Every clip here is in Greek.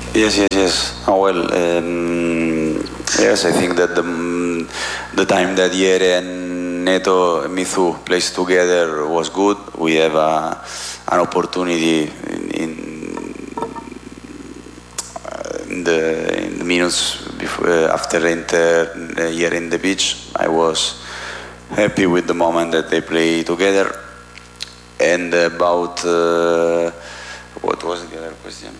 Yes. Well, yes, I think that the time that Jere and Neto Mithu plays together was good. We have an opportunity in the minutes before, after enter Jere in the pitch. I was happy with the moment that they play together. And about what was the other question?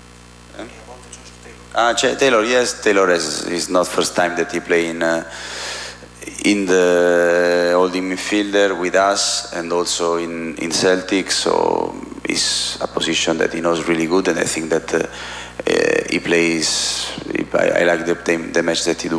Taylor, yes, Taylor is not first time that he play in the holding midfielder with us and also in Celtic, so it's a position that he knows really good, and I think that he plays. I like the match that he do.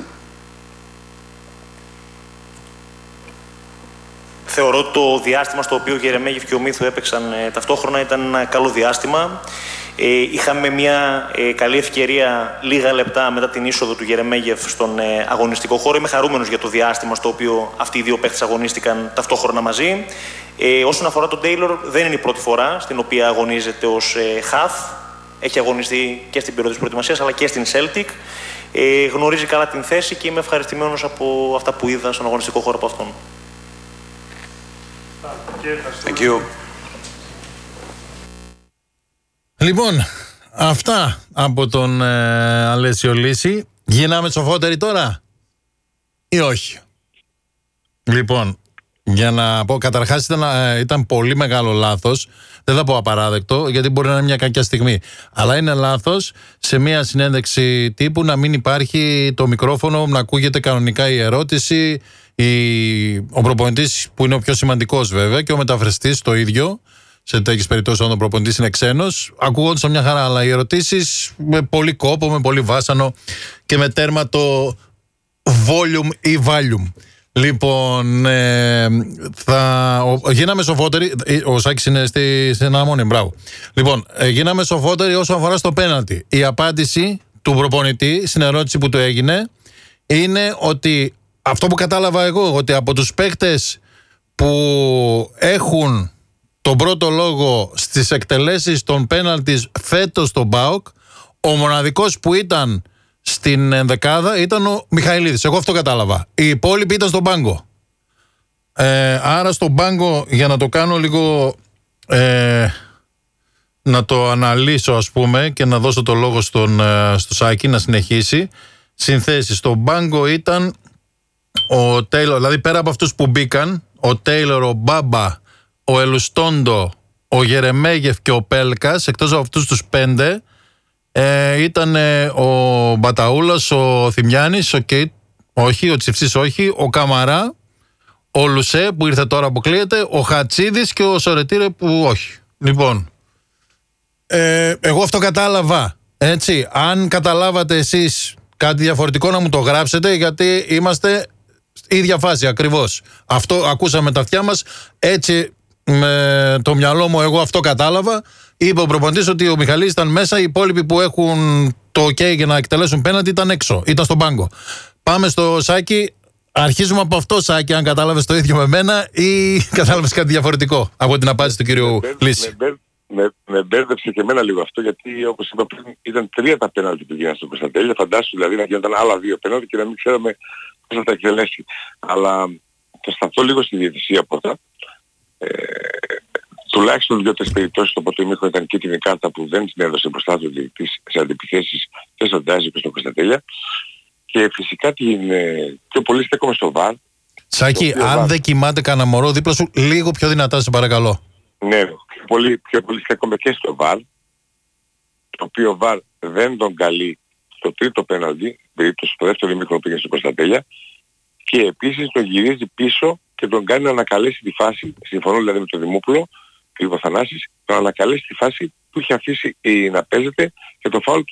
Θεωρώ ότι το διάστημα στο οποίο ο Γερεμέγεφ και ο Μίθου έπαιξαν ταυτόχρονα ήταν ένα καλό διάστημα. Είχαμε μια καλή ευκαιρία λίγα λεπτά μετά την είσοδο του Γερεμέγεφ στον αγωνιστικό χώρο. Είμαι χαρούμενος για το διάστημα στο οποίο αυτοί οι δύο παίχτες αγωνίστηκαν ταυτόχρονα μαζί. Όσον αφορά τον Τέιλορ, δεν είναι η πρώτη φορά στην οποία αγωνίζεται ως χαφ. Έχει αγωνιστεί και στην περίοδο της προετοιμασίας αλλά και στην Celtic. Γνωρίζει καλά την θέση και είμαι ευχαριστημένος από αυτά που είδα στον αγωνιστικό χώρο από αυτόν. Thank you. Λοιπόν, αυτά από τον Αλέσιο Λύση. Γίναμε σοφότεροι τώρα ή όχι? Λοιπόν, για να πω, καταρχάς ήταν πολύ μεγάλο λάθος. Δεν θα πω απαράδεκτο, γιατί μπορεί να είναι μια κακιά στιγμή. Αλλά είναι λάθος σε μια συνέντευξη τύπου να μην υπάρχει το μικρόφωνο, να ακούγεται κανονικά η ερώτηση, ο προπονητής που είναι ο πιο σημαντικός βέβαια και ο μεταφραστής το ίδιο. Σε τέτοιες περιπτώσεις όταν ο προπονητής είναι ξένος, ακούγονταν μια χαρά, αλλά οι ερωτήσεις με πολύ κόπο, με πολύ βάσανο και με τέρμα το volume ή volume. Λοιπόν, γίναμε σοφότεροι. Ο Σάκης είναι στην Αμόνη, μπράβο. Λοιπόν, γίναμε σοφότεροι όσον αφορά στο πέναλτι. Η απάντηση του προπονητή στην ερώτηση που του έγινε είναι ότι αυτό που κατάλαβα εγώ, ότι από τους παίκτες που έχουν τον πρώτο λόγο στις εκτελέσεις των πέναλτις φέτος στον ΠΑΟΚ, ο μοναδικός που ήταν στην ενδεκάδα ήταν ο Μιχαηλίδης. Εγώ αυτό κατάλαβα. Οι υπόλοιποι ήταν στον πάγκο. Άρα στον πάγκο, για να το κάνω λίγο, να το αναλύσω ας πούμε και να δώσω το λόγο στο Σάκη να συνεχίσει. Συνθέσεις. Στον πάγκο ήταν ο Τέιλορ, δηλαδή πέρα από αυτούς που μπήκαν, ο Τέιλορ, ο Μπάμπα, ο Ελουστόντο, ο Γερεμέγεφ και ο Πέλκας, εκτός από αυτούς τους 5, ήταν ο Μπαταούλας, ο Θημιάνης, ο Τσιφσής όχι, ο Καμαρά, ο Λουσέ που ήρθε τώρα αποκλείεται, ο Χατσίδης και ο Σορετήρε που όχι. Λοιπόν, εγώ αυτό κατάλαβα, έτσι. Αν καταλάβατε εσείς κάτι διαφορετικό να μου το γράψετε, γιατί είμαστε ίδια φάση ακριβώς. Αυτό ακούσαμε τα αυτιά μας, έτσι με το μυαλό μου εγώ αυτό κατάλαβα. Είπε ο προπονητής ότι ο Μιχαλής ήταν μέσα, οι υπόλοιποι που έχουν το OK για να εκτελέσουν πέναντι ήταν έξω, ήταν στον πάγκο. Πάμε στο Σάκη. Αρχίζουμε από αυτό, Σάκη, αν κατάλαβες το ίδιο με μένα ή κατάλαβες κάτι διαφορετικό από την απάντηση του κύριου Λύση. Με μπέρδεψε και εμένα λίγο αυτό, γιατί όπως είπα πριν ήταν 3 τα πέναλτι που γίνανε στον Κωνσταντέλια. Φαντάσου δηλαδή να γίνονταν άλλα 2 πέναλτι και να μην ξέραμε πώς θα τα εκτελέσει. Αλλά θα σταθώ λίγο στη διαιτησία πρώτα. Τουλάχιστον 2-3 περιπτώσεις στο πρώτο ημίχρονο ήταν κίτρινη κάρτα που δεν την έδωσε μπροστά του διαιτητής σε αντιπιθέσεις και στον Τάζι και στον Κωνσταντέλια. Και φυσικά την πιο πολύ στέκομαι στο VAR. Σάκη, αν δεν κοιμάται κανένα μωρό δίπλα σου, λίγο πιο δυνατά σε παρακαλώ. Ναι, πιο πολύ στέκομαι και στο VAR, το οποίο VAR δεν τον καλεί στο τρίτο πέναλτι, περίπτωση το δεύτερο ημίχρονο πήγε στον Κωνσταντέλια, και επίσης τον γυρίζει πίσω και τον κάνει να ανακαλέσει τη φάση, συμφωνώ δηλαδή με τον Δημόπουλο, κ. Θανάσης, να ανακαλέσει τη φάση που είχε αφήσει να παίζεται και το φάουλ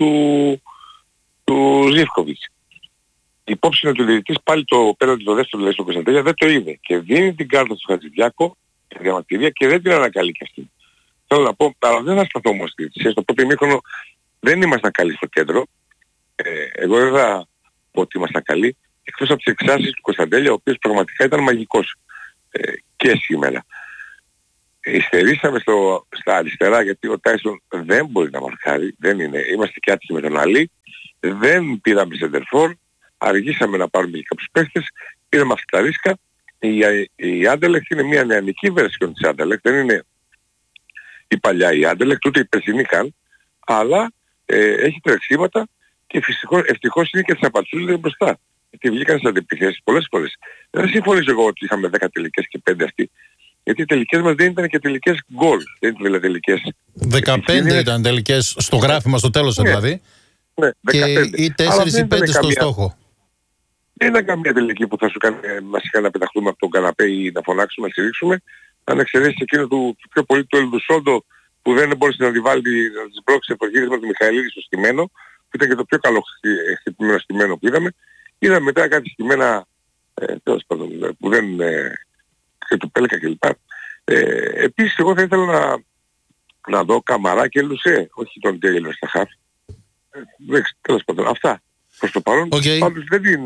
του Ζίβκοβιτς. Υπόψη είναι ότι ο διαιτητής πάλι το πέναλτι το δεύτερο δηλαδή στον Κωνσταντέλια δεν το είδε και δίνει την κάρτα του Χατζηδιάκο στη διαμαρτυρία και δεν την ανακαλεί και αυτή. Θέλω να πω, αλλά δεν θα σταθώ όμως στη διαιτησία. Στο πρώτο ημίχρονο δεν ήμασταν καλοί στο κέντρο. Εγώ δεν θα πω ότι ήμασταν καλοί, εκτός από τις εξάσεις του Κωνσταντέλια, ο οποίος πραγματικά ήταν μαγικός και σήμερα. Υστερήσαμε στα αριστερά γιατί ο Τάισον δεν μπορεί να μαρκάρει, δεν είναι. Είμαστε και άτυχοι με τον Αλή. Δεν πήραμε σεντερφόρ, αργήσαμε να πάρουμε και κάποιους παίχτες, πήραμε αυτά τα ρίσκα. Η Άντελεχτ είναι μια νεανική βερσιόν της Άντελεχτ, δεν είναι η παλιά η Άντελεχτ, ούτε η περσινή καν, αλλά έχει τρεξίματα και ευτυχώς είναι και τις απατσούλες μπροστά. Γιατί βγήκαν στις αντιπιθέσεις πολλές φορές. Δεν συμφωνήσω εγώ ότι είχαμε 10 τελικές και 5 αυτοί. Γιατί οι τελικές μας δεν ήταν και τελικές γκολ. Δεν ήταν δηλαδή τελικές. 15 ήταν τελικές στο γράφημα στο τέλος δηλαδή. Ναι, 15. Και οι 4 ή 5 στο στόχο. Δεν ήταν καμία τελική που θα σου κάνει μας είχαν να πεταχτούμε από τον καναπέ ή να φωνάξουμε, να στηρίξουμε. Αν εξαιρέσεις εκείνο του πιο πολύ του Ελδουσόντο που δεν μπορούσε να τη βάλει, να τις μπλόξει το γύρισμα του Μιχαηλίδη στο στημένο, που ήταν και το πιο καλό χτυπημένο στημένο που είδαμε. Είδαμε μετά κάτι στημένα τέλος πάντων που δεν και του Πέλκα κλπ. Επίσης εγώ θα ήθελα να δω Καμαρά και Λουσέ, όχι τον Τέιλορ στα χαφ. Τέλος πάντων, αυτά προς το παρόν. Πάντως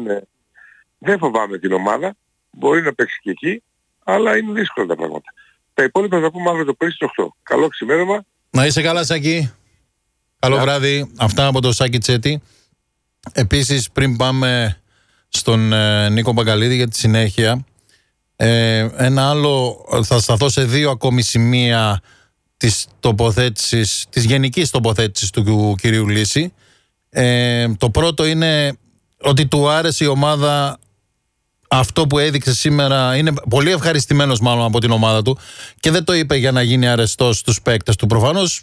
δεν φοβάμαι την ομάδα, μπορεί να παίξει και εκεί, αλλά είναι δύσκολα τα πράγματα. Τα υπόλοιπα θα πούμε αύριο το πρωί στις 8. Καλό ξημέρωμα. Να είσαι καλά, Σάκη. Καλό βράδυ. Αυτά από το Σάκη Τσέτη. Επίσης, πριν πάμε στον Νίκο Μπαγκαλίδη για τη συνέχεια, ένα άλλο, θα σταθώ σε 2 ακόμη σημεία της τοποθέτησης, της γενικής τοποθέτησης του κυρίου Λύση. Το πρώτο είναι ότι του άρεσε η ομάδα, αυτό που έδειξε σήμερα. Είναι πολύ ευχαριστημένος μάλλον από την ομάδα του και δεν το είπε για να γίνει αρεστός στους παίκτες του προφανώς,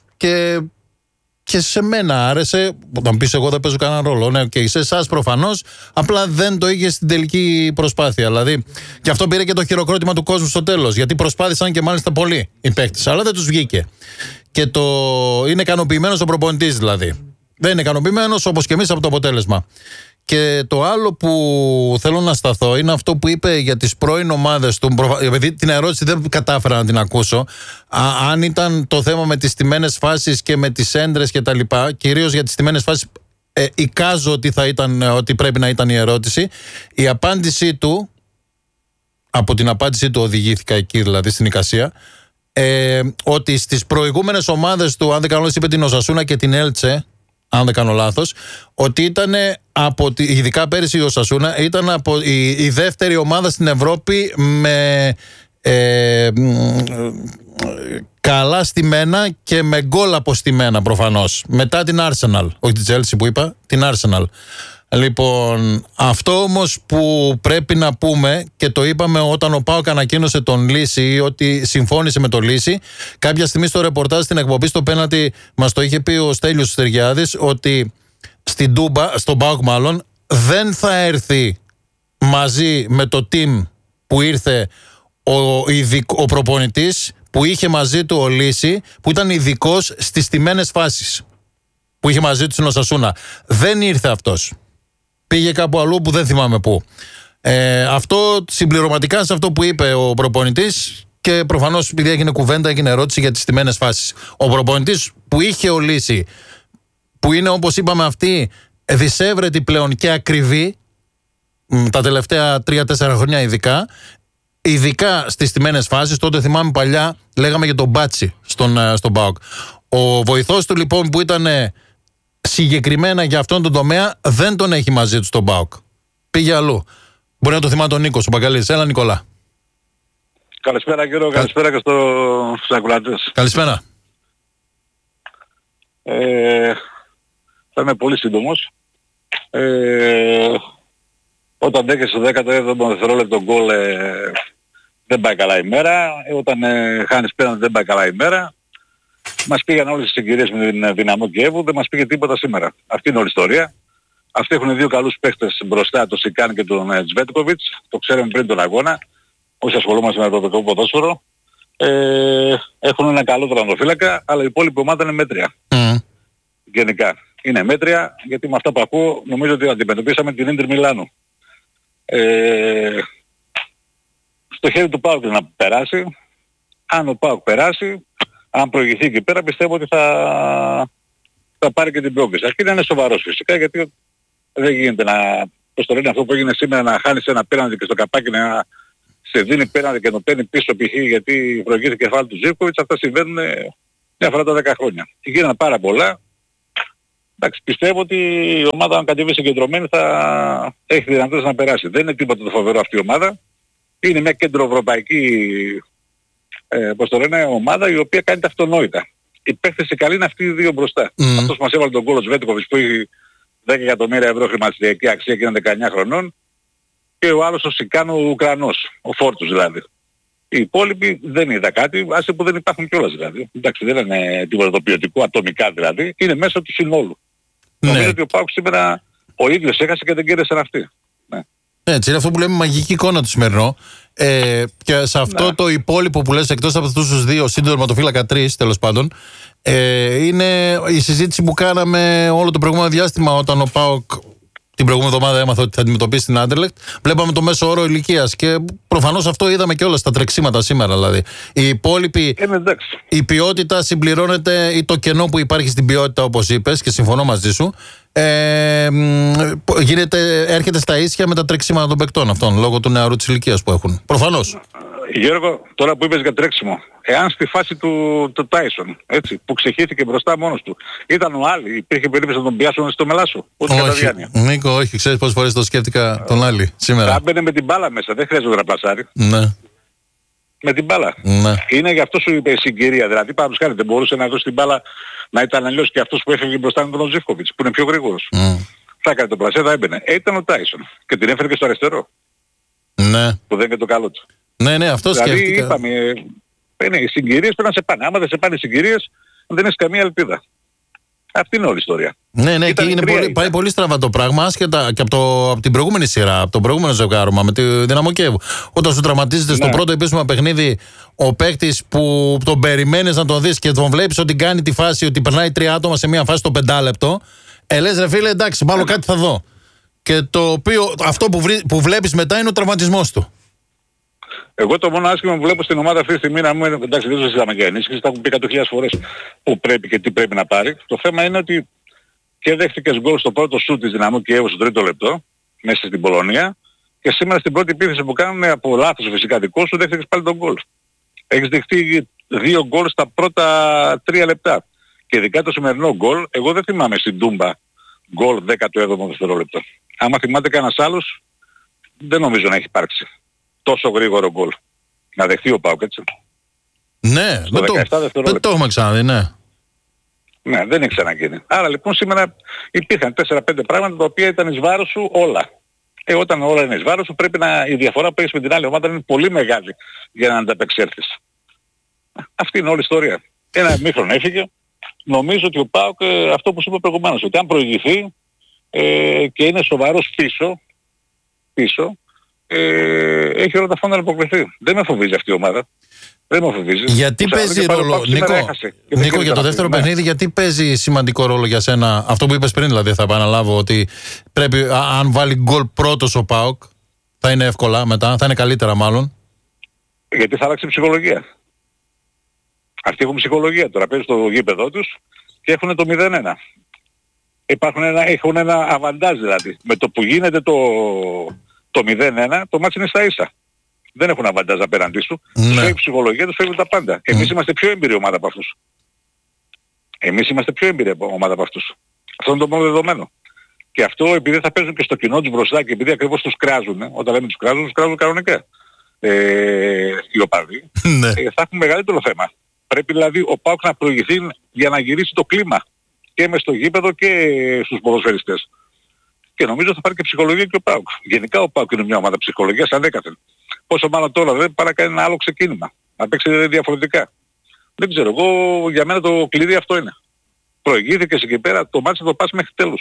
και σε μένα άρεσε. Όταν πεις εγώ δεν παίζω κανένα ρόλο, ναι, και σε εσάς προφανώς, απλά δεν το είχε στην τελική προσπάθεια. Δηλαδή, και αυτό πήρε και το χειροκρότημα του κόσμου στο τέλος, γιατί προσπάθησαν και μάλιστα πολλοί οι παίκτες, αλλά δεν τους βγήκε. Και είναι ικανοποιημένος ο προπονητής δηλαδή. Δεν είναι ικανοποιημένος όπως και εμείς από το αποτέλεσμα. Και το άλλο που θέλω να σταθώ είναι αυτό που είπε για τις πρώην ομάδες του. Επειδή την ερώτηση δεν κατάφερα να την ακούσω, αν ήταν το θέμα με τις στημένες φάσεις και με τις έντρες και τα λοιπά, κυρίως για τις στημένες φάσεις, εικάζω ότι πρέπει να ήταν η ερώτηση. Η απάντησή του, από την απάντησή του οδηγήθηκα εκεί δηλαδή στην εικασία, ότι στις προηγούμενες ομάδες του, αν δεν κάνω λάθος, είπε την Οσασούνα και την Έλτσε, αν δεν κάνω λάθος, ότι ήταν ειδικά πέρυσι η Οσασούνα ήταν η δεύτερη ομάδα στην Ευρώπη με καλά στημένα και με γκολ αποστημένα προφανώς. Μετά την Arsenal, όχι την Chelsea που είπα, την Arsenal. Λοιπόν, αυτό όμως που πρέπει να πούμε, και το είπαμε όταν ο ΠΑΟΚ ανακοίνωσε τον Λύση, ότι συμφώνησε με τον Λύση, κάποια στιγμή στο ρεπορτάζ στην εκπομπή στο πέναλτι μας το είχε πει ο Στέλιος Στεριάδης, ότι στην Τούμπα, στον ΠΑΟΚ μάλλον, δεν θα έρθει μαζί με το team που ήρθε ο προπονητής που είχε μαζί του ο Λύση, που ήταν ειδικός στις στημένες φάσεις, που είχε μαζί του στην Οσασούνα. Δεν ήρθε αυτός. Πήγε κάπου αλλού που δεν θυμάμαι πού. Αυτό συμπληρωματικά σε αυτό που είπε ο προπονητής, και προφανώς επειδή έγινε κουβέντα, έγινε ερώτηση για τις στημένες φάσεις. Ο προπονητής που είχε ο Λύση, που είναι όπως είπαμε αυτή δυσέβρετη πλέον και ακριβή τα τελευταία 3-4 χρόνια ειδικά στις στημένες φάσεις, τότε θυμάμαι παλιά λέγαμε για τον Μπάτσι στον ΠΑΟΚ. Ο βοηθός του λοιπόν που ήταν συγκεκριμένα για αυτόν τον τομέα δεν τον έχει μαζί του στον ΠΑΟΚ. Πήγε αλλού. Μπορεί να το θυμάται ο Νίκος, ο Μπαγκαλίδης. Έλα Νικόλα. Καλησπέρα κύριο, καλησπέρα και στους ακροατές. Καλησπέρα. Θα είμαι πολύ σύντομος. Όταν δέχεσαι στο 17ο δευτερόλεπτο γκολ δεν πάει καλά η μέρα. Όταν χάνεις πέραν δεν πάει καλά η μέρα. Μας πήγαν όλες τις συγκυρίες με την Δυναμό Κιέβου, δεν μας πήγε τίποτα σήμερα. Αυτή είναι όλη η ιστορία. Αυτοί έχουν 2 καλούς παίχτες μπροστά, τον Σικάν και τον Τζβέτκοβιτς. Το ξέραμε πριν τον αγώνα. Όσοι ασχολούμαστε με το ευρωπαϊκό ποδόσφαιρο. Έχουν ένα καλό τερματοφύλακα, αλλά η υπόλοιπη ομάδα είναι μέτρια. Γενικά. Είναι μέτρια, γιατί με αυτά που ακούω νομίζω ότι αντιμετωπίσαμε την Ίντερ Μιλάνου. Στο χέρι του ΠΑΟΚ να περάσει. Αν ο ΠΑΟΚ περάσει, αν προηγηθεί εκεί πέρα, πιστεύω ότι θα πάρει και την πρόκληση. Αρκεί να είναι σοβαρός φυσικά, γιατί δεν γίνεται να, πώς το λένε, αυτό που έγινε σήμερα, να χάνεις ένα πέναλτι και στο καπάκι να σε δίνει πέναντι και το παίρνει πίσω π.χ. γιατί προηγείται κεφάλι του Ζίβκοβιτς, αυτά συμβαίνουν μια φορά τα 10 χρόνια. Και γίνανε πάρα πολλά. Εντάξει, πιστεύω ότι η ομάδα αν κατεβεί συγκεντρωμένη θα έχει δυνατότητα να περάσει. Δεν είναι τίποτα το φοβερό αυτή η ομάδα. Είναι μια κεντροευρωπαϊκή πώς το λένε, ομάδα η οποία κάνει τα αυτονόητα. Οι παίκτες οι καλοί είναι αυτοί οι δύο μπροστά. Αυτός που μας έβαλε τον γκολ ο Σβέτκοβιτς που έχει 10 εκατομμύρια ευρώ χρηματιστηριακή αξία και είναι 19 χρονών, και ο άλλος ο Σικάνο ο Ουκρανός, ο Φόρτους δηλαδή. Οι υπόλοιποι δεν είδα κάτι, άσε που δεν υπάρχουν κιόλας δηλαδή. Εντάξει, δεν είναι τίποτα το ποιοτικό, ατομικά δηλαδή, είναι μέσα του συνόλου. Ναι. Νομίζω ότι ο ΠΑΟΚ σήμερα ο ίδιος έχασε και δεν κέρδισαν αυτοί. Ναι. Έτσι, είναι αυτό που λέμε μαγική εικόνα του σημερινό. Και σε αυτό το υπόλοιπο που λες, εκτός από αυτούς τους δύο, συντορματοφύλακα 3 τέλος πάντων, είναι η συζήτηση που κάναμε όλο το προηγούμενο διάστημα όταν ο ΠΑΟΚ την προηγούμενη εβδομάδα έμαθε ότι θα αντιμετωπίσει την Άντερλεχτ. Βλέπαμε το μέσο όρο ηλικίας και προφανώς αυτό είδαμε και όλα στα τρεξίματα σήμερα. Δηλαδή, οι υπόλοιποι, η ποιότητα συμπληρώνεται ή το κενό που υπάρχει στην ποιότητα, όπως είπες, και συμφωνώ μαζί σου. Έρχεται στα ίσια με τα τρεξίματα των παικτών αυτών λόγω του νεαρού της ηλικίας που έχουν. Προφανώς. Γιώργο, τώρα που είπες για τρέξιμο, εάν στη φάση του Τάισον, έτσι, που ξεχύθηκε μπροστά μόνος του, ήταν ο Άλλη, υπήρχε περίπτωση να τον πιάσουν στο μελάσο, ούτε κατά διάνοια. Νίκο, όχι, ξέρεις πόσες φορές το σκέφτηκα τον Άλλη σήμερα. Θα μπαινε με την μπάλα μέσα, δεν χρειάζεται να πλασάρει. Ναι. Με την μπάλα. Ναι. Είναι γι' αυτό σου είπε η συγκυρία, δηλαδή πάνω χάρη δεν μπορούσε να δώσει την μπάλα να ήταν αλλιώς και αυτός που έφευγε μπροστά με τον Ζίβκοβιτς, που είναι πιο γρήγορος. Θα έκανε τον πλασέ, θα έμπαινε. Ήταν ο Τάισον και την έφερε και στο αριστερό. Ναι. Που δεν είναι το καλό του. Ναι, αυτό δηλαδή, σκέφτηκα. Είπαμε, οι συγκυρίες πρέπει να σε πάνε. Άμα δεν σε πάνε οι συγκυρίες, δεν έχεις καμία ελπίδα. Αυτή είναι όλη η ιστορία. Ναι, και πάει πολύ στραβά το πράγμα, άσχετα και από την προηγούμενη σειρά, από το προηγούμενο ζευγάρωμα με τη Δυναμό Κιέβου. Όταν σου τραυματίζεται στο πρώτο επίσημο παιχνίδι ο παίκτης που τον περιμένεις να τον δεις και τον βλέπεις ότι κάνει τη φάση, ότι περνάει 3 άτομα σε μια φάση το 5 λεπτό, λες ρε φίλε, εντάξει, μάλλον κάτι θα δω. Και το οποίο, αυτό που βλέπεις μετά είναι ο τραυματισμός του. Εγώ το μόνο άσχημα που βλέπω στην ομάδα αυτή τη στιγμή, να μου είναι, εντάξει, δεν το συζητάμε για ενίσχυση, τα έχουν πει 100.000 φορές που πρέπει και τι πρέπει να πάρει. Το θέμα είναι ότι και δέχτηκες γκολ στο πρώτο σουτ της Δυναμό Κιέβου στο 3ο λεπτό, μέσα στην Πολωνία, και σήμερα στην πρώτη επίθεση που κάνουν από λάθος φυσικά δικό σου, δέχτηκες πάλι τον γκολ. Έχεις δεχτεί 2 γκολ στα πρώτα 3 λεπτά. Και ειδικά το σημερινό γκολ, εγώ δεν θυμάμαι στην Τούμπα γκολ 17ο δευτερόλεπτο. Άμα θυμάται κανένας άλλος, δεν νομίζω να έχει υπάρξει τόσο γρήγορο γκολ. Να δεχτεί ο ΠΑΟΚ, έτσι. Ναι, δεν το έχουμε ξαναδεί, ναι. Ναι, δεν έχει ξαναγίνει. Άρα λοιπόν σήμερα υπήρχαν 4-5 πράγματα τα οποία ήταν εις βάρος σου όλα. Όταν όλα είναι εις βάρος σου πρέπει η διαφορά που έχεις με την άλλη ομάδα είναι πολύ μεγάλη για να ανταπεξέλθεις. Αυτή είναι όλη η ιστορία. Ένα μήχρονο έφυγε. Νομίζω ότι ο ΠΑΟΚ, αυτό που σου είπα προηγουμένως, ότι αν προηγηθεί και είναι σοβαρός πίσω, έχει όλα τα φόντα να αποκλειθεί. Δεν με φοβίζει αυτή η ομάδα. Δεν με φοβίζει. Γιατί παίζει ρόλο, Νίκο, για το δεύτερο παιχνίδι, γιατί παίζει σημαντικό ρόλο για σένα αυτό που είπες πριν, δηλαδή θα επαναλάβω ότι πρέπει, αν βάλει γκολ πρώτος ο ΠΑΟΚ, θα είναι εύκολα μετά, θα είναι καλύτερα μάλλον. Γιατί θα αλλάξει η ψυχολογία. Αυτοί έχουν ψυχολογία τώρα, παίζουν στο γήπεδό τους και έχουν το 0-1. Έχουν ένα αβαντάζ δηλαδή. Με το που γίνεται το 0-1, το μάτς είναι στα ίσα. Δεν έχουν αβαντάζ απέναντί σου. Τους φεύγει η ψυχολογία, τους φεύγουν τα πάντα. Εμείς είμαστε πιο έμπειροι ομάδα από αυτούς. Εμείς είμαστε πιο έμπειροι ομάδα από αυτούς. Αυτό είναι το μόνο δεδομένο. Και αυτό επειδή θα παίζουν και στο κοινό τους μπροστά και επειδή ακριβώς τους κράζουν, όταν λέμε τους κράζουν κανονικά. Οι οπαδοί, θα έχουν μεγαλύτερο θέμα. Πρέπει δηλαδή ο ΠΑΟΚ να προηγηθεί για να γυρίσει το κλίμα και μες στο γήπεδο και στους ποδοσφαιριστές. Και νομίζω θα πάρει και ψυχολογία και ο ΠΑΟΚ. Γενικά ο ΠΑΟΚ είναι μια ομάδα ψυχολογίας ανέκαθεν. Πόσο μάλλον τώρα δεν παρά κάνει ένα άλλο ξεκίνημα. Να παίξει διαφορετικά. Δεν ξέρω, εγώ για μένα το κλειδί αυτό είναι. Προηγήθηκες εκεί πέρα, το μάτι θα το πας μέχρι τέλους.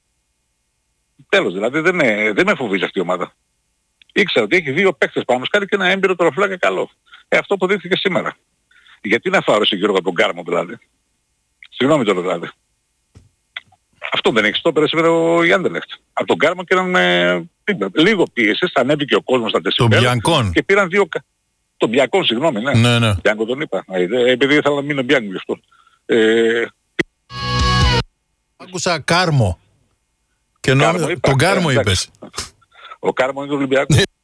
Τέλος δηλαδή, δεν με φοβίζει αυτή η ομάδα. Ήξερα ότι έχει 2 παίκτες πάνω σκάρι και ένα έμπειρο τερματοφύλακα καλό. Αυτό αποδείχθηκε σήμερα. Γιατί να φάω εσύ Γιώργο τον Κάρμο δηλαδή. Συγγνώμη τώρα δηλαδή. Αυτό δεν έχει στόπερ σήμερα ο Άντερλεχτ. Από τον Κάρμο και λίγο πίεσες, ανέβηκε ο κόσμος στα 4. Τον Μπιανκόν. Και πήραν 2. Τον Μπιανκόν, συγγνώμη, ναι. Ναι. Μπιανκόν τον είπα. Επειδή ήθελα να μείνω Μπιανκόν γι' αυτό. Άκουσα Κάρμο. Και τον Κάρμο είπες. Ο Κάρμο είναι του Ολυμπιακού.